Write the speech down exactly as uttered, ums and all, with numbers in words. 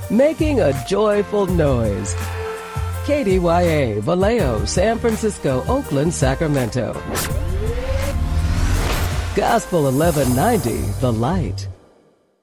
making a joyful noise. K D Y A, Vallejo, San Francisco, Oakland, Sacramento. Gospel eleven ninety, The Light.